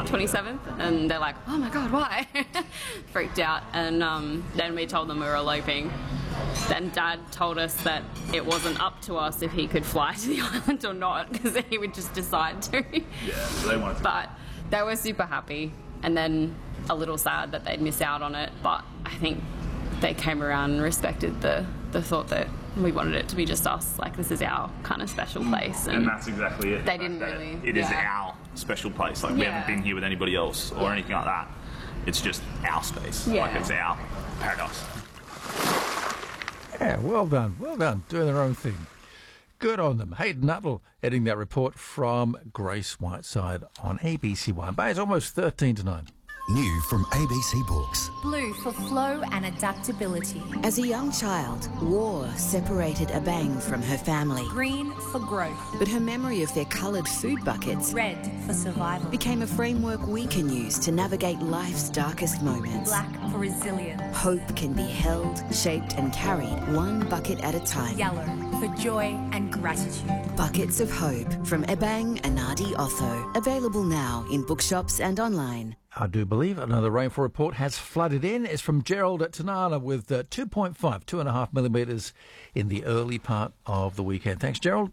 27th, and they're like, oh my god, why? Freaked out. And then we told them we were eloping. Then Dad told us that it wasn't up to us if he could fly to the island or not, because he would just decide to. Yeah, so they wanted to. But they were super happy, and then a little sad that they'd miss out on it, but I think they came around and respected the thought that we wanted it to be just us, like this is our kind of special place. And that's exactly it. They didn't really... It is our special place. Like, we haven't been here with anybody else or anything like that. It's just our space. Yeah. Like, it's our paradise. Yeah, well done, doing their own thing. Good on them. Hayden Nuttall heading that report from Grace Whiteside on ABC One. But it's almost 13 to 9. New from ABC Books. Blue for flow and adaptability. As a young child, war separated Abang from her family. Green for growth. But her memory of their coloured food buckets, red for survival, became a framework we can use to navigate life's darkest moments. Black for resilience. Hope can be held, shaped and carried one bucket at a time. Yellow for joy and gratitude. Buckets of Hope from Ebang Anadi Otho. Available now in bookshops and online. I do believe another rainfall report has flooded in. It's from Gerald at Tanana with 2.5 millimetres in the early part of the weekend. Thanks, Gerald.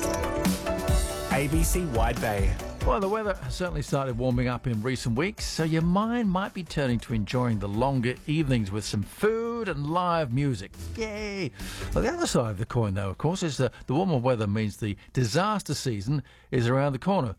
ABC Wide Bay. Well, the weather has certainly started warming up in recent weeks, so your mind might be turning to enjoying the longer evenings with some food and live music. Yay! Well, the other side of the coin, though, of course, is the warmer weather means the disaster season is around the corner.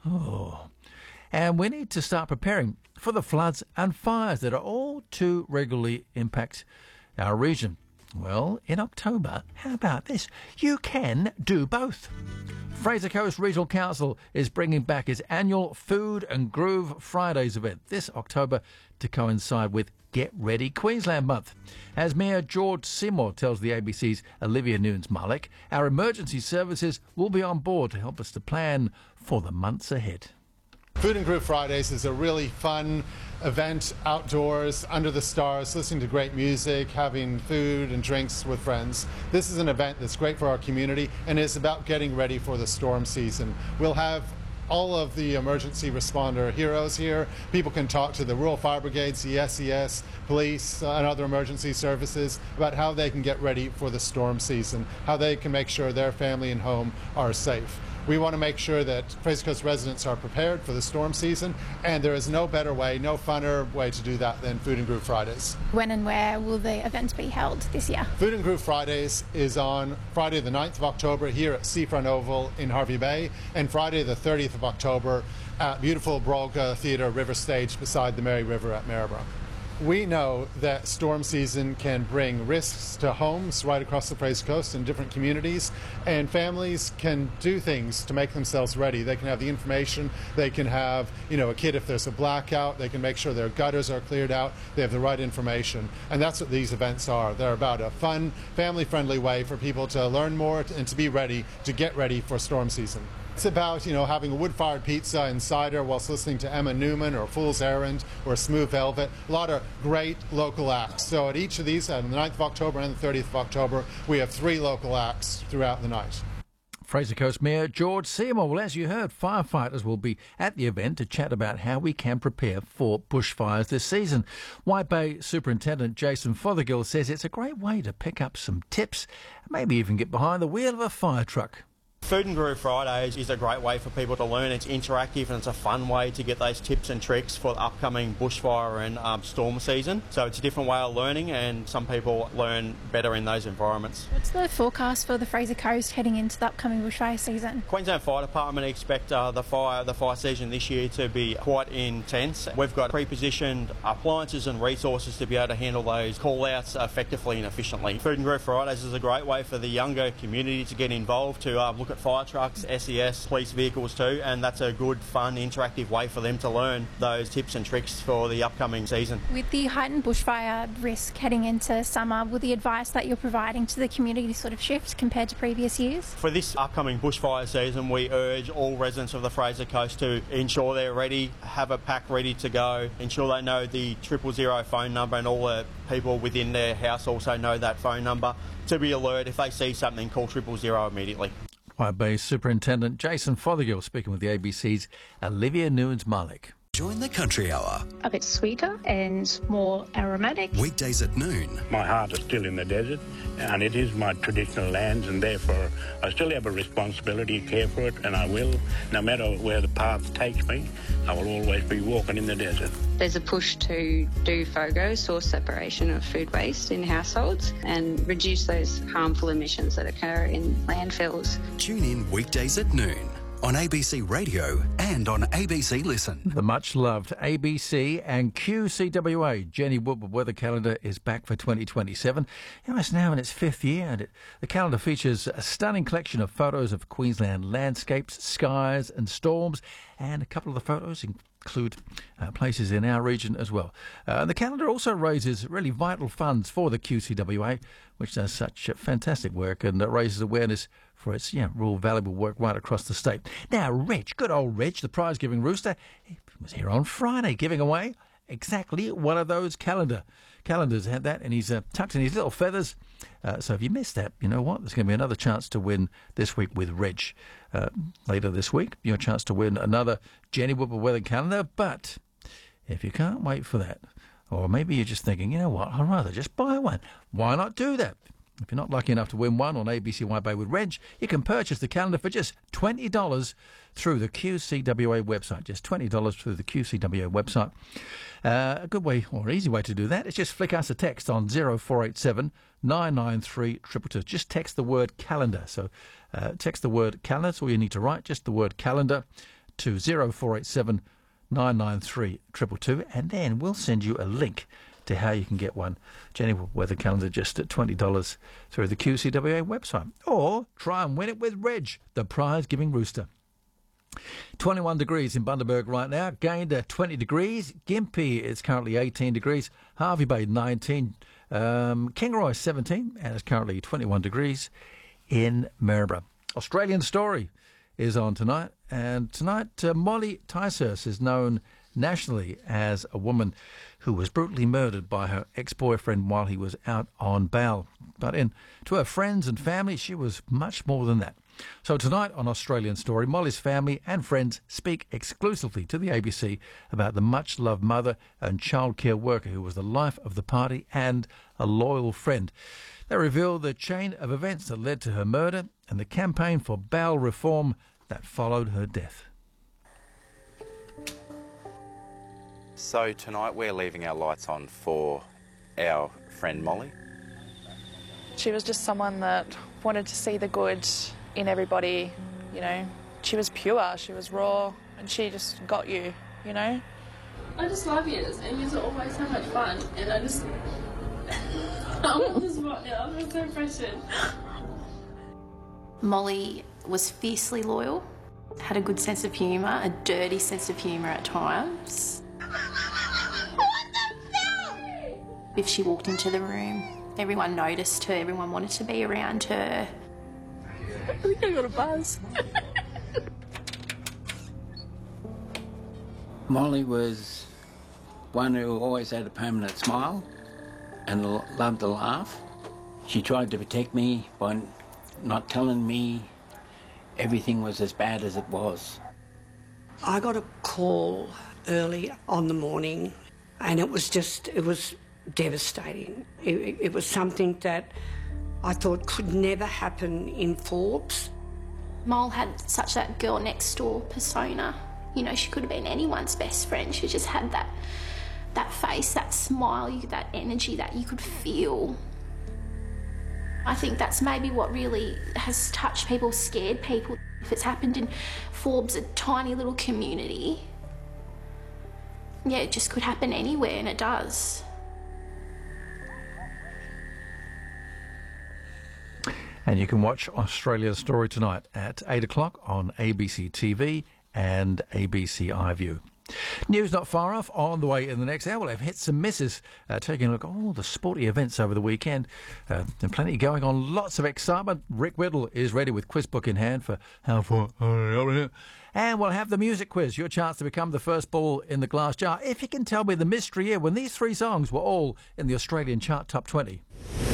Oh. And we need to start preparing for the floods and fires that are all too regularly impact our region. Well, in October, how about this? You can do both. Fraser Coast Regional Council is bringing back its annual Food and Groove Fridays event this October to coincide with Get Ready Queensland Month. As Mayor George Seymour tells the ABC's Olivia Nunes-Malik, our emergency services will be on board to help us to plan for the months ahead. Food and Groove Fridays is a really fun event outdoors, under the stars, listening to great music, having food and drinks with friends. This is an event that's great for our community and is about getting ready for the storm season. We'll have all of the emergency responder heroes here. People can talk to the Rural Fire Brigades, the SES, police, and other emergency services about how they can get ready for the storm season, how they can make sure their family and home are safe. We want to make sure that Fraser Coast residents are prepared for the storm season, and there is no better way, no funner way to do that than Food and Groove Fridays. When and where will the event be held this year? Food and Groove Fridays is on Friday the 9th of October here at Seafront Oval in Harvey Bay, and Friday the 30th of October at beautiful Brolga Theatre River Stage beside the Mary River at Maryborough. We know that storm season can bring risks to homes right across the Fraser Coast in different communities, and families can do things to make themselves ready. They can have the information, they can have, a kid if there's a blackout, they can make sure their gutters are cleared out, they have the right information. And that's what these events are. They're about a fun, family-friendly way for people to learn more and to be ready, to get ready for storm season. It's about, having a wood-fired pizza and cider whilst listening to Emma Newman or Fool's Errand or Smooth Velvet. A lot of great local acts. So at each of these, on the 9th of October and the 30th of October, we have 3 local acts throughout the night. Fraser Coast Mayor George Seymour. Well, as you heard, firefighters will be at the event to chat about how we can prepare for bushfires this season. White Bay Superintendent Jason Fothergill says it's a great way to pick up some tips, maybe even get behind the wheel of a fire truck. Food and Groove Fridays is a great way for people to learn. It's interactive and it's a fun way to get those tips and tricks for the upcoming bushfire and storm season. So it's a different way of learning, and some people learn better in those environments. What's the forecast for the Fraser Coast heading into the upcoming bushfire season? Queensland Fire Department expect the fire season this year to be quite intense. We've got pre-positioned appliances and resources to be able to handle those call-outs effectively and efficiently. Food and Groove Fridays is a great way for the younger community to get involved, to look at fire trucks, SES, police vehicles too, and that's a good, fun, interactive way for them to learn those tips and tricks for the upcoming season. With the heightened bushfire risk heading into summer, will the advice that you're providing to the community sort of shift compared to previous years? For this upcoming bushfire season, we urge all residents of the Fraser Coast to ensure they're ready, have a pack ready to go, ensure they know the 000 phone number, and all the people within their house also know that phone number to be alert. If they see something, call 000 immediately. White Bay Superintendent Jason Fothergill speaking with the ABC's Olivia Nunes-Malik. Join the Country Hour. A bit sweeter and more aromatic. Weekdays at noon. My heart is still in the desert, and it is my traditional lands, and therefore I still have a responsibility to care for it, and I will. No matter where the path takes me, I will always be walking in the desert. There's a push to do FOGO, source separation of food waste in households, and reduce those harmful emissions that occur in landfills. Tune in weekdays at noon on ABC Radio and on ABC Listen. The much-loved ABC and QCWA Jenny Woodward weather calendar is back for 2027. It's now in its 5th year, and the calendar features a stunning collection of photos of Queensland landscapes, skies and storms, and a couple of the photos include places in our region as well. The calendar also raises really vital funds for the QCWA, which does such fantastic work and raises awareness for its real valuable work right across the state. Now, Reg, good old Reg, the prize-giving rooster, he was here on Friday giving away exactly one of those calendars. Had that, and he's tucked in his little feathers. So if you missed that, you know what? There's going to be another chance to win this week with Reg. Later this week, your chance to win another Jenny Woodward weather calendar. But if you can't wait for that, or maybe you're just thinking, you know what, I'd rather just buy one. Why not do that? If you're not lucky enough to win one on ABC Wide Bay with Reg, you can purchase the calendar for just $20 through the QCWA website. Just $20 through the QCWA website. A good way, or easy way to do that, is just flick us a text on 0487 993 222. Just text the word calendar. So text the word calendar. That's all you need to write, just the word calendar, to 0487 993 222, and then we'll send you a link to how you can get one Jenny weather calendar just at $20 through the QCWA website. Or try and win it with Reg, the prize-giving rooster. 21 degrees in Bundaberg right now, gained 20 degrees. Gympie is currently 18 degrees. Hervey Bay 19. Kingaroy 17, and it's currently 21 degrees in Maryborough. Australian Story is on tonight, and tonight Molly Ticehurst is known nationally as a woman who was brutally murdered by her ex-boyfriend while he was out on bail. But to her friends and family, she was much more than that. So tonight on Australian Story, Molly's family and friends speak exclusively to the ABC about the much-loved mother and childcare worker who was the life of the party and a loyal friend. They reveal the chain of events that led to her murder and the campaign for bail reform that followed her death. So tonight we're leaving our lights on for our friend Molly. She was just someone that wanted to see the good in everybody, you know. She was pure, she was raw, and she just got you, you know. I just love yous, and yous are always so much fun, and I just... I want this right now, I'm so pressured. Molly was fiercely loyal, had a good sense of humour, a dirty sense of humour at times. What the fuck? If she walked into the room, everyone noticed her, everyone wanted to be around her. I think I got a buzz. Molly was one who always had a permanent smile and loved to laugh. She tried to protect me by not telling me everything was as bad as it was. I got a call early on the morning, and it was devastating. It was something that I thought could never happen in Forbes. Mole had such that girl next door persona. You know, she could have been anyone's best friend. She just had that face, that smile, that energy that you could feel. I think that's maybe what really has touched people, scared people. If it's happened in Forbes, a tiny little community, yeah, it just could happen anywhere, and it does. And you can watch Australian Story tonight at 8 o'clock on ABC TV and ABC iView. News not far off. On the way in the next hour, we'll have hits and misses, taking a look at all the sporty events over the weekend. And plenty going on, lots of excitement. Rick Whittle is ready with quiz book in hand for How Far Over Here. And we'll have the music quiz, your chance to become the first ball in the glass jar. If you can tell me the mystery year when these three songs were all in the Australian chart top 20.